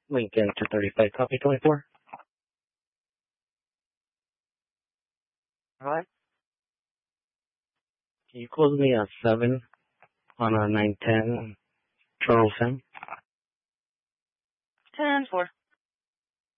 Lincoln 235, copy 24. Alright. Can you close me at 7 on a 910 Charles M? 10-4.